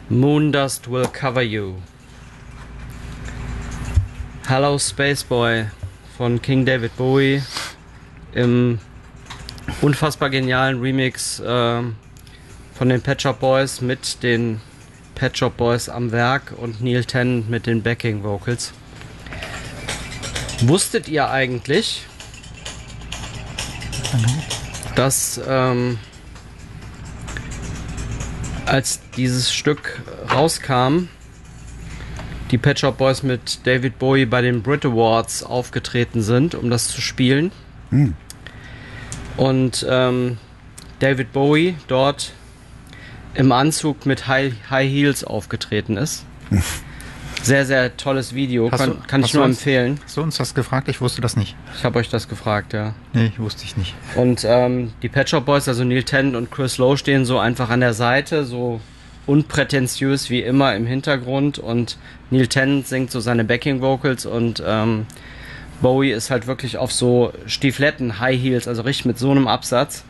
Moondust will cover you. Hello Space Boy von King David Bowie im unfassbar genialen Remix von den Pet Shop Boys mit den Pet Shop Boys am Werk und Neil Tennant mit den Backing Vocals. Wusstet ihr eigentlich, dass als dieses Stück rauskam, die Pet Shop Boys mit David Bowie bei den Brit Awards aufgetreten sind, um das zu spielen? Und David Bowie dort im Anzug mit High Heels aufgetreten ist. Sehr, sehr tolles Video. Kann ich nur empfehlen. Hast du uns das gefragt? Ich wusste das nicht. Ich habe euch das gefragt, ja. Nee, wusste ich nicht. Und die Pet Shop Boys, also Neil Tennant und Chris Lowe, stehen so einfach an der Seite, so unprätentiös wie immer im Hintergrund. Und Neil Tennant singt so seine Backing Vocals und Bowie ist halt wirklich auf so Stiefletten, High Heels, also richtig mit so einem Absatz.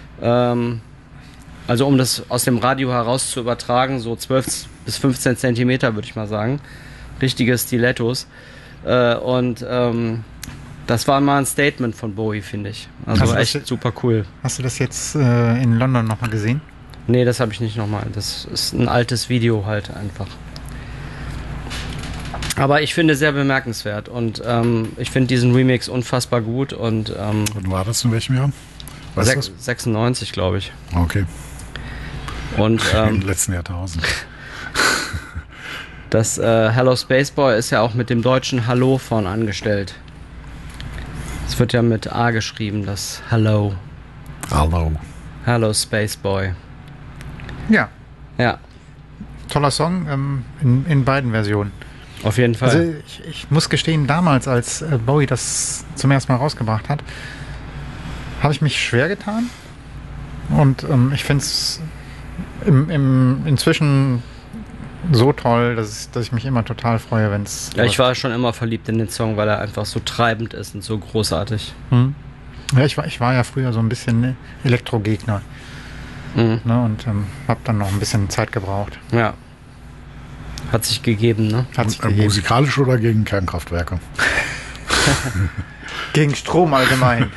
Also um das aus dem Radio heraus zu übertragen, so 12 bis 15 Zentimeter würde ich mal sagen. Richtige Stilettos. Und das war mal ein Statement von Bowie, finde ich. Also echt super cool. Hast du das jetzt in London nochmal gesehen? Nee, das habe ich nicht nochmal. Das ist ein altes Video halt einfach. Aber ich finde sehr bemerkenswert und ich finde diesen Remix unfassbar gut. Und wann war das, in welchem Jahr? 96, glaube ich. Okay. Und im letzten Jahrtausend. Das Hello Space Boy ist ja auch mit dem deutschen Hallo vorn angestellt. Es wird ja mit A geschrieben, das Hello. Hello. Hello Space Boy. Ja. Ja. Toller Song in beiden Versionen. Auf jeden Fall. Also ich muss gestehen, damals, als Bowie das zum ersten Mal rausgebracht hat, habe ich mich schwer getan. Und ich finde es inzwischen so toll, dass ich mich immer total freue, wenn es... Ja, ich war schon immer verliebt in den Song, weil er einfach so treibend ist und so großartig. Ja, ich war ja früher so ein bisschen Elektrogegner. Ne, und habe dann noch ein bisschen Zeit gebraucht. Ja. Hat sich gegeben, ne? Hat sich gegeben. Musikalisch oder gegen Kernkraftwerke? Gegen Strom allgemein.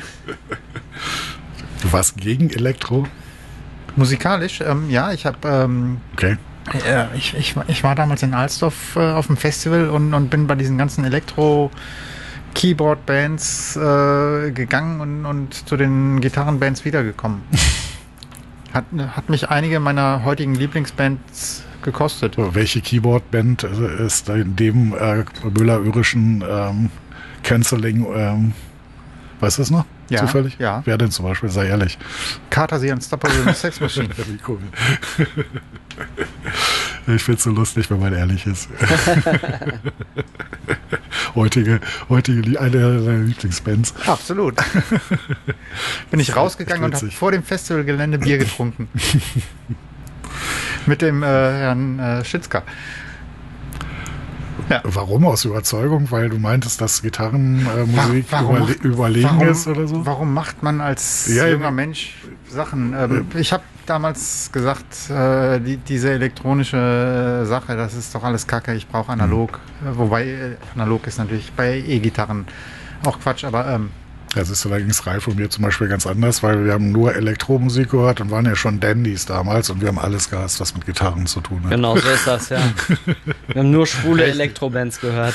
Du warst gegen Elektro? Musikalisch, ja, ich habe... okay. Ich war damals in Alsdorf auf dem Festival und bin bei diesen ganzen Elektro-Keyboard-Bands gegangen und zu den Gitarrenbands wiedergekommen. Hat mich einige meiner heutigen Lieblingsbands gekostet. Welche Keyboard-Band ist in dem Müller-Irischen Canceling, weißt du es noch? Ja, zufällig? Ja. Wer denn zum Beispiel? Sei ehrlich. Carter the Unstoppable Sex Machine. Wie cool. Ich finde es so lustig, wenn man ehrlich ist. heutige eine deiner Lieblingsbands. Absolut. Bin ich rausgegangen und habe vor dem Festivalgelände Bier getrunken. Mit dem Herrn Schitzka. Ja. Warum? Aus Überzeugung? Weil du meintest, dass Gitarrenmusik überlegen ist oder so? Warum macht man als junger Mensch Sachen? Ich habe damals gesagt, diese elektronische Sache, das ist doch alles Kacke, ich brauche analog. Wobei analog ist natürlich bei E-Gitarren auch Quatsch, aber... Das ist allerdings Ralf und mir zum Beispiel ganz anders, weil wir haben nur Elektromusik gehört und waren ja schon Dandys damals und wir haben alles gehasst, was mit Gitarren zu tun hat. Genau, so ist das, ja. Wir haben nur schwule Elektrobands gehört.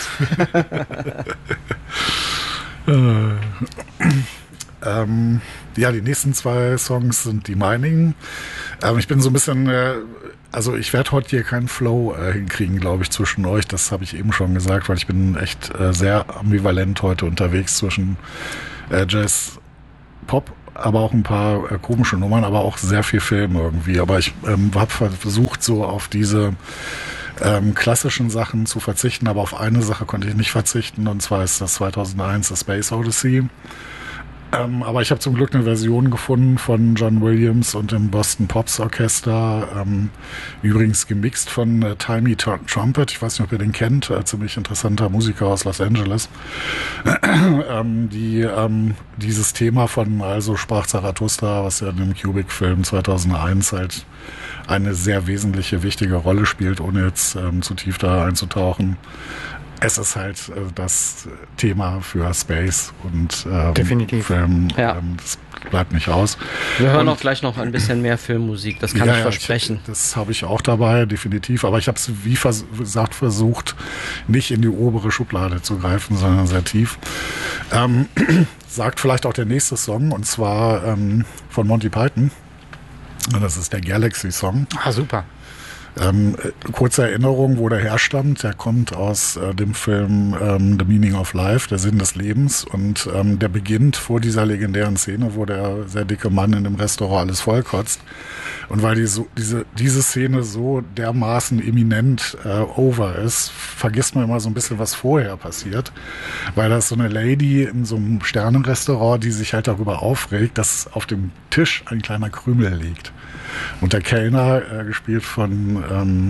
Ja, die nächsten 2 Songs sind die meinigen. Ich bin so ein bisschen... Also ich werde heute hier keinen Flow hinkriegen, glaube ich, zwischen euch. Das habe ich eben schon gesagt, weil ich bin echt sehr ambivalent heute unterwegs zwischen Jazz, Pop, aber auch ein paar komische Nummern, aber auch sehr viel Film irgendwie. Aber ich habe versucht, so auf diese klassischen Sachen zu verzichten, aber auf eine Sache konnte ich nicht verzichten, und zwar ist das 2001 The Space Odyssey. Aber ich habe zum Glück eine Version gefunden von John Williams und dem Boston Pops Orchester, übrigens gemixt von Timey Trumpet, ich weiß nicht, ob ihr den kennt, ziemlich interessanter Musiker aus Los Angeles, die dieses Thema von Also sprach Zarathustra, was ja in dem Kubrick-Film 2001 halt eine sehr wesentliche, wichtige Rolle spielt, ohne jetzt zu tief da einzutauchen. Es ist halt das Thema für Space und definitiv. Film. Das bleibt nicht aus. Wir hören auch gleich noch ein bisschen mehr Filmmusik, das kann ich versprechen. Das habe ich auch dabei, definitiv. Aber ich habe es, wie gesagt, versucht, nicht in die obere Schublade zu greifen, sondern sehr tief. Sagt vielleicht auch der nächste Song, und zwar von Monty Python. Und das ist der Galaxy-Song. Ah, super. Kurze Erinnerung, wo der herstammt. Der kommt aus dem Film The Meaning of Life, der Sinn des Lebens. Und der beginnt vor dieser legendären Szene, wo der sehr dicke Mann in dem Restaurant alles vollkotzt. Und weil diese Szene so dermaßen eminent over ist, vergisst man immer so ein bisschen, was vorher passiert. Weil da ist so eine Lady in so einem Sternenrestaurant, die sich halt darüber aufregt, dass auf dem Tisch ein kleiner Krümel liegt. Und der Kellner, gespielt von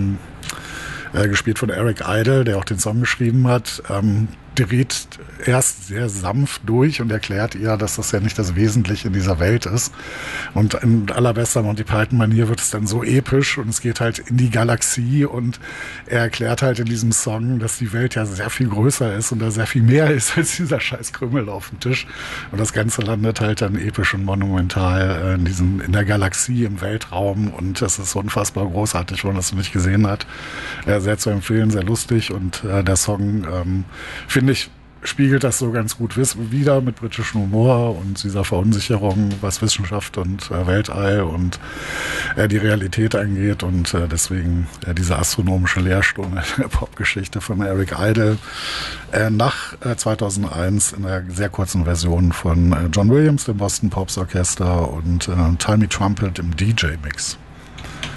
Eric Idle, der auch den Song geschrieben hat, dreht erst sehr sanft durch und erklärt ihr, dass das ja nicht das Wesentliche in dieser Welt ist. Und in allerbester Monty Python-Manier wird es dann so episch und es geht halt in die Galaxie und er erklärt halt in diesem Song, dass die Welt ja sehr viel größer ist und da sehr viel mehr ist als dieser scheiß Krümel auf dem Tisch. Und das Ganze landet halt dann episch und monumental in der Galaxie, im Weltraum, und das ist unfassbar großartig, wenn man das noch nicht gesehen hat. Sehr zu empfehlen, sehr lustig, und der Song, finde ich, spiegelt das so ganz gut wider mit britischem Humor und dieser Verunsicherung, was Wissenschaft und Weltall und die Realität angeht, und deswegen diese astronomische Lehrstunde der Popgeschichte von Eric Idle nach 2001 in einer sehr kurzen Version von John Williams, dem Boston Pops Orchester, und Timey Trumpet im DJ-Mix.